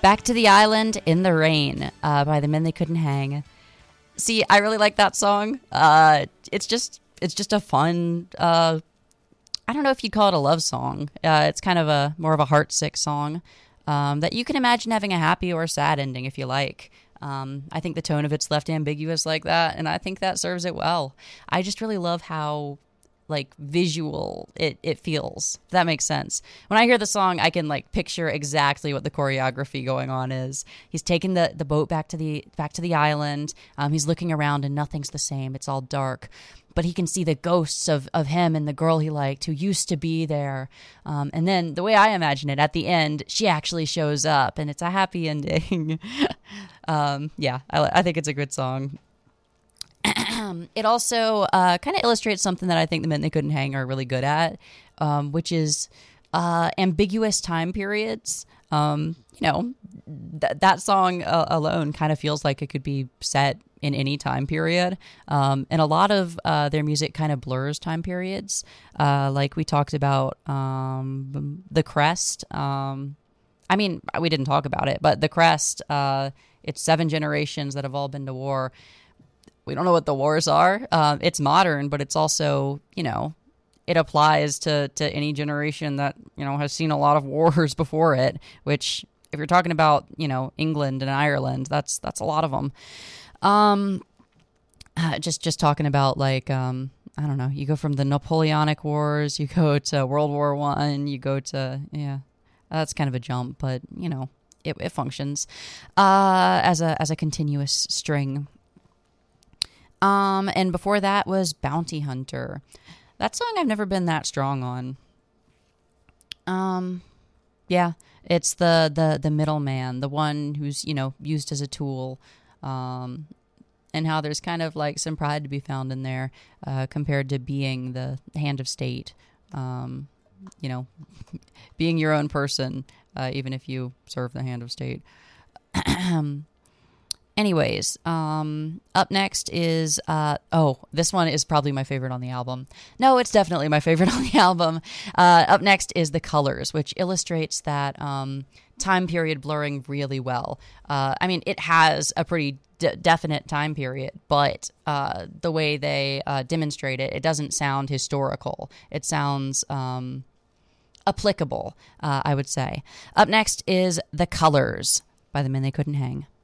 Back to the Island in the Rain by the Men They Couldn't Hang. See, I really like that song. It's just a fun, I don't know if you'd call it a love song. It's kind of more of a heartsick song that you can imagine having a happy or sad ending if you like. I think the tone of it's left ambiguous like that, and I think that serves it well. I just really love how like visual it feels, if that makes sense. When I hear the song, I can like picture exactly what the choreography going on is. He's taking the boat back to the island. He's looking around and nothing's the same. It's all dark. But he can see the ghosts of him and the girl he liked who used to be there. And then the way I imagine it, at the end, she actually shows up and it's a happy ending. I think it's a good song. It also kind of illustrates something that I think the Men They Couldn't Hang are really good at, which is ambiguous time periods. That song alone kind of feels like it could be set in any time period. And a lot of their music kind of blurs time periods. Like we talked about The Crest. We didn't talk about it, but The Crest, it's 7 generations that have all been to war. We don't know what the wars are. It's modern, but it's also, it applies to any generation that, has seen a lot of wars before it, which if you're talking about, England and Ireland, that's a lot of them. Just talking about like, I don't know, you go from the Napoleonic Wars, you go to World War I, you go to, that's kind of a jump, but, it functions as a continuous string. And before that was Bounty Hunter. That song I've never been that strong on. It's the middleman, the one who's, used as a tool, and how there's kind of like some pride to be found in there, compared to being the hand of state, being your own person, even if you serve the hand of state. Anyways, up next is, this one is probably my favorite on the album. No, it's definitely my favorite on the album. Up next is The Colors, which illustrates that time period blurring really well. It has a pretty definite time period, but the way they demonstrate it, it doesn't sound historical. It sounds applicable, I would say. Up next is The Colors by the Men They Couldn't Hang.